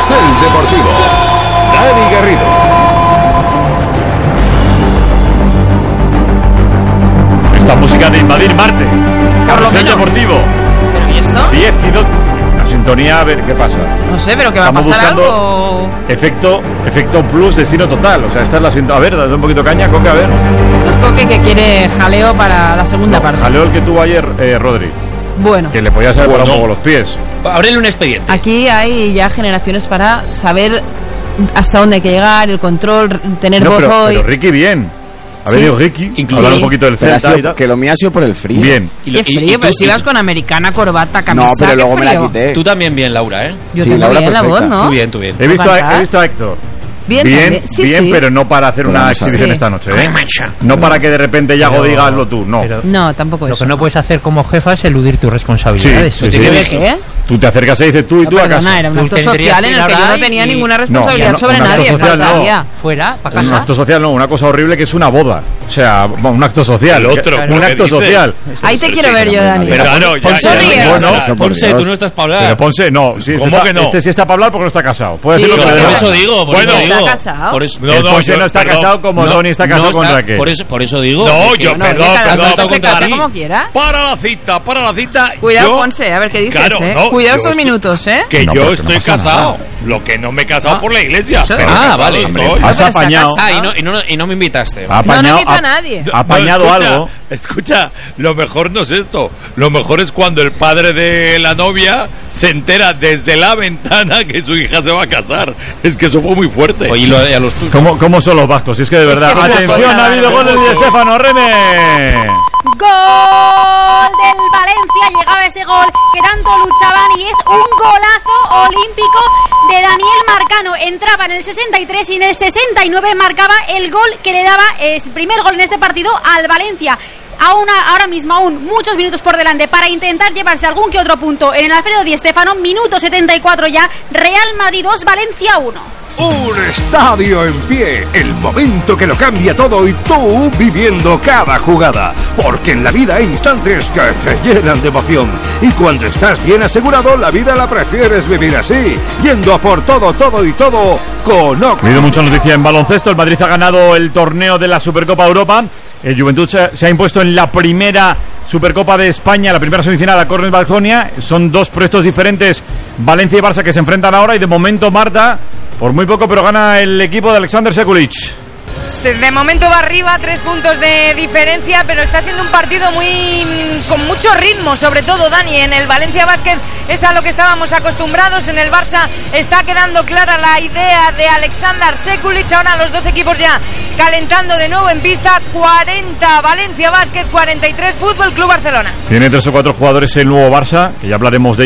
Carrusel Deportivo. Dani Garrido. Esta música de invadir Marte. Carrusel Deportivo. ¿Pero y esto? 10 y 2. La sintonía, a ver qué pasa. No sé, pero que va a Estamos pasar buscando algo. Efecto plus, destino total. O sea, esta es la sintonía. A ver, dale un poquito de caña, Coque, a ver. Es Coque que quiere jaleo para la segunda parte. Jaleo el que tuvo ayer Rodri. Bueno, Que le podías haber parado un poco los pies. Ábrele un expediente. aquí hay ya generaciones para saber hasta dónde hay que llegar, el control, tener No, voz pero hoy. Ricky bien. Ha Sí. venido Ricky, Incluso- hablar un Sí. poquito del Pero ha Celta sido- y tal. que lo mío ha sido por el frío. Bien. Qué frío, pero si vas con americana, corbata, camisa. No, pero qué luego me la frío. quité. Tú también bien, Laura, ¿eh? Yo Sí, tengo Laura, bien la voz, perfecta. ¿no? Tú bien, tú bien. He visto Cantar. a Héctor. Bien, también. Sí, bien, sí. pero no para hacer una Vamos a ver. exhibición Sí. esta noche, ¿eh? No para que de repente Yago Pero- diga hazlo tú, no. pero No, tampoco lo eso. que no puedes hacer como jefa es eludir tus responsabilidades. Sí, ¿Qué de qué? Tú te acercas y dices tú y No, tú a perdona, casa. era un Tú acto tendrías social que en ir el que yo ahora no tenía y- ninguna responsabilidad no, sobre un acto nadie. social no. Faltaría. Fuera, para Un casa. acto social no, una cosa horrible que es una boda. O sea, bueno, un acto social. El otro, un ¿qué acto dices? social. Ahí te quiero ver yo, Dani. Pero Claro, ya, Ponce, ya, ya, ya, bueno, eso, por Ponce, Dios. tú no estás para hablar. Pero Ponce, no. Sí, este, ¿Cómo está, que no? este sí está para hablar porque no está casado. Puede Sí, decir lo que pero le Por dé la eso gana. digo, por Bueno, eso ¿está digo. casado? Por eso, No, El Ponce yo- no está perdón. casado como Tony está casado con está- Raquel. por eso digo. No, que- yo, No, perdón, que cada perdón, uno se contra casa ti. como quiera. Para la cita. Cuidado, yo- Ponce, a ver qué dices, Claro, no, Cuidado yo esos estoy- minutos, Que No, yo pero que no estoy pasa casado. nada. Lo que no me he casado Ah. por la iglesia. Eso- pero Ah, casado vale. estoy. Has pero está apañado. casado. y no me invitaste. Ha No apañado, invita a nadie. ha apañado escucha, algo. Escucha, lo mejor no es esto. Lo mejor es cuando el padre de la novia se entera desde la ventana que su hija se va a casar. Es que eso fue muy fuerte. Oye, y a los tuyos. ¿Cómo son los vascos? Si es que de verdad. que es una Atención, cosa ha habido gol de Stefano Reme. Gol del Valencia, llegaba ese gol que tanto luchaban y es un golazo olímpico de Daniel Marcano. Entraba en el 63 y en el 69 marcaba el gol que le daba el primer gol en este partido al Valencia. Ahora mismo aún muchos minutos por delante para intentar llevarse algún que otro punto en el Alfredo Di Stéfano. Minuto 74 ya, Real Madrid 2, Valencia 1. Un estadio en pie, el momento que lo cambia todo y tú viviendo cada jugada. Porque en la vida hay instantes que te llenan de emoción. Y cuando estás bien asegurado, la vida la prefieres vivir así, yendo a por todo y todo con Ha Oca. habido mucha noticia en baloncesto. El Madrid ha ganado el torneo de la Supercopa Europa. El Juventud se ha impuesto en la primera Supercopa de España, la primera semifinal a Cornell Baskonia. Son dos proyectos diferentes, Valencia y Barça, que se enfrentan ahora. Y de momento, Marta, por muy poco, pero gana el equipo de Alexander Sekulic. De momento va arriba, 3 puntos de diferencia, pero está siendo un partido con mucho ritmo, sobre todo, Dani. En el Valencia Basket es a lo que estábamos acostumbrados, en el Barça está quedando clara la idea de Alexander Sekulic. Ahora los dos equipos ya calentando de nuevo en pista. 40 Valencia Basket, 43 Fútbol Club Barcelona. Tiene 3 o 4 jugadores el nuevo Barça, que ya hablaremos de